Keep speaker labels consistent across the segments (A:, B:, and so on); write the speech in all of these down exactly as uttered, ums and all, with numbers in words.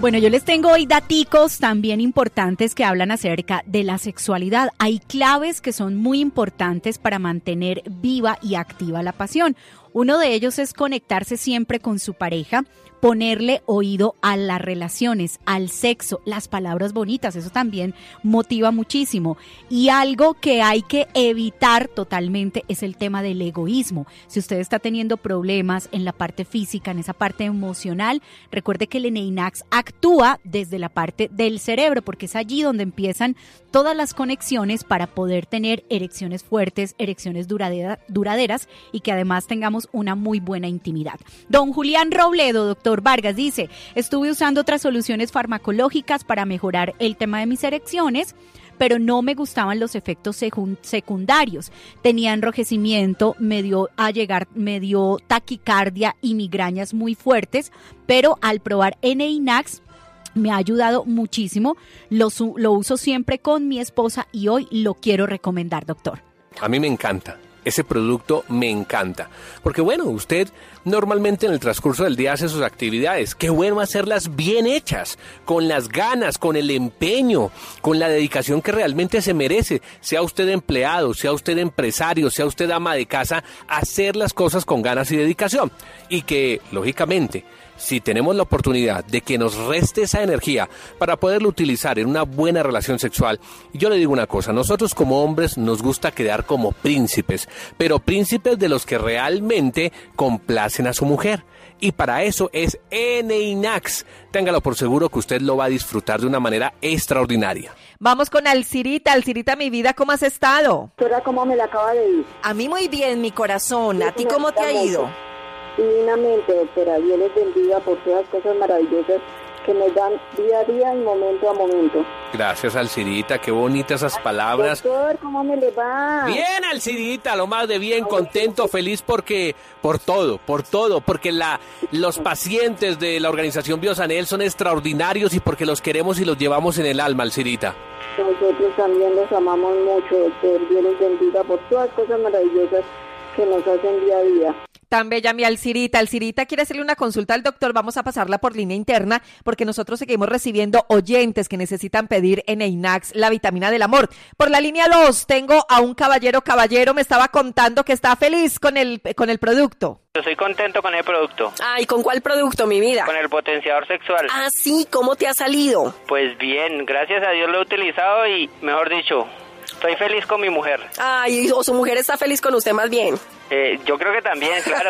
A: Bueno, yo les tengo hoy daticos también importantes que hablan acerca de la sexualidad. Hay claves que son muy importantes para mantener viva y activa la pasión. Uno de ellos es conectarse siempre con su pareja, ponerle oído a las relaciones, al sexo, las palabras bonitas, eso también motiva muchísimo. Y algo que hay que evitar totalmente es el tema del egoísmo. Si usted está teniendo problemas en la parte física, en esa parte emocional, recuerde que el Eneinax actúa desde la parte del cerebro, porque es allí donde empiezan todas las conexiones para poder tener erecciones fuertes, erecciones duradera, duraderas y que además tengamos una muy buena intimidad. Don Julián Robledo, doctor Vargas, dice: estuve usando otras soluciones farmacológicas para mejorar el tema de mis erecciones, pero no me gustaban los efectos secundarios. Tenía enrojecimiento, me dio a llegar, me dio taquicardia y migrañas muy fuertes, pero al probar Eneinax me ha ayudado muchísimo. Lo, lo uso siempre con mi esposa y hoy lo quiero recomendar, doctor.
B: A mí me encanta. Ese producto me encanta, porque bueno, usted normalmente en el transcurso del día hace sus actividades. Qué bueno hacerlas bien hechas, con las ganas, con el empeño, con la dedicación que realmente se merece. Sea usted empleado, sea usted empresario, sea usted ama de casa, hacer las cosas con ganas y dedicación. Y que, lógicamente, si tenemos la oportunidad de que nos reste esa energía para poderlo utilizar en una buena relación sexual, yo le digo una cosa, nosotros como hombres nos gusta quedar como príncipes, pero príncipes de los que realmente complacen a su mujer. Y para eso es Eneinax. Téngalo por seguro que usted lo va a disfrutar de una manera extraordinaria.
C: Vamos con Alcirita. Alcirita, mi vida, ¿cómo has estado?
D: Doctora, ¿cómo me la acaba de ir?
C: A mí muy bien, mi corazón. ¿A ti cómo te ha ido?
D: Divinamente, doctora. Dios les bendiga por todas las cosas maravillosas que nos dan día a día y momento a momento.
B: Gracias, Alcirita, qué bonitas esas palabras.
D: Doctor, ¿cómo me le va?
B: Bien, Alcirita, lo más de bien, contento, feliz porque, por todo, por todo, porque la, los pacientes de la organización Biosanel son extraordinarios y porque los queremos y los llevamos en el alma, Alcirita.
D: Nosotros también los amamos mucho, doctor. Dios les bendiga por todas las cosas maravillosas que nos hacen día a día.
C: Tan bella mi Alcirita. Alcirita quiere hacerle una consulta al doctor, vamos a pasarla por línea interna porque nosotros seguimos recibiendo oyentes que necesitan pedir Eneinax, la vitamina del amor. Por la línea dos tengo a un caballero, caballero me estaba contando que está feliz con el, con el producto.
E: Yo estoy contento con el producto.
F: Ay, ¿con cuál producto, mi vida?
E: Con el potenciador sexual.
F: Ah, sí, ¿cómo te ha salido?
E: Pues bien, gracias a Dios lo he utilizado y, mejor dicho, estoy feliz con mi mujer.
F: Ay, o su mujer está feliz con usted más bien.
E: Eh, yo creo que también, claro.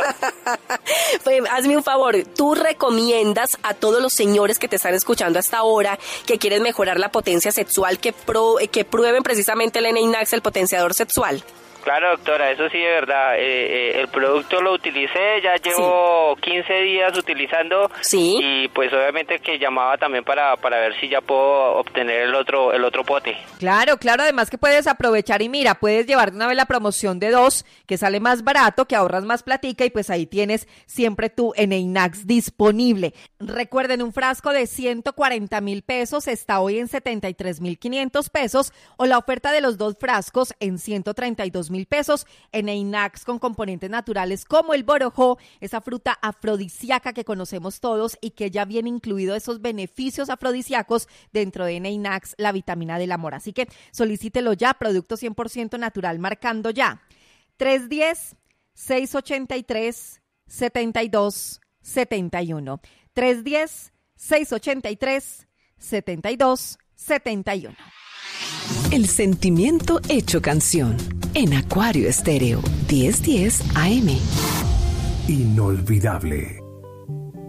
F: Pues hazme un favor, ¿tú recomiendas a todos los señores que te están escuchando hasta ahora que quieren mejorar la potencia sexual que, pro, que prueben precisamente el Eneinax, el potenciador sexual?
E: Claro, doctora, eso sí de verdad. Eh, eh, el producto lo utilicé, ya llevo sí. quince días utilizando.
F: Sí.
E: Y pues obviamente que llamaba también para para ver si ya puedo obtener el otro el otro pote.
C: Claro, claro, además que puedes aprovechar y mira, puedes llevar de una vez la promoción de dos, que sale más barato, que ahorras más platica y pues ahí tienes siempre tu Eneinax disponible. Recuerden, un frasco de ciento cuarenta mil pesos está hoy en setenta y tres mil quinientos pesos o la oferta de los dos frascos en ciento treinta y dos mil pesos. Eneinax con componentes naturales como el borojó, esa fruta afrodisíaca que conocemos todos y que ya viene incluido esos beneficios afrodisíacos dentro de Eneinax, la vitamina del amor. Así que solicítelo ya, producto cien por ciento natural, marcando ya tres uno cero, seis ocho tres, siete dos siete uno. tres uno cero, seis ocho tres, siete dos siete uno.
G: El sentimiento hecho canción en Acuario Estéreo diez diez A M.
H: Inolvidable.